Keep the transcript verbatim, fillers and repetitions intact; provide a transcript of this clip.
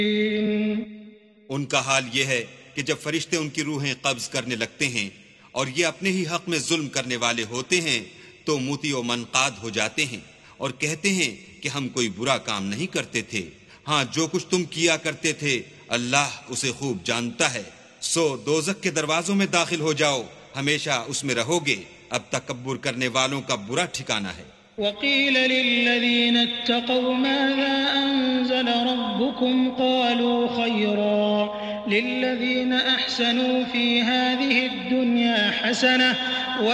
उनका हाल यह है कि जब फरिश्ते उनकी रूहें कब्ज करने लगते हैं और ये अपने ही हक में जुल्म करने वाले होते हैं तो मुती व मनकाद हो जाते हैं और कहते हैं कि हम कोई बुरा काम नहीं करते थे। हाँ, जो कुछ तुम किया करते थे अल्लाह उसे खूब जानता है। सो दोज़ख के दरवाजों में दाखिल हो जाओ, हमेशा उसमें रहोगे। अब तकब्बुर करने वालों का बुरा ठिकाना है। वक़ील लिल्लज़ीन इत्तक़ौ माज़ा अंज़ल रब्बुकुम क़ालू खैरा लिल्लज़ीन अहसनू फ़ी हाज़िहि दुन्या हसनह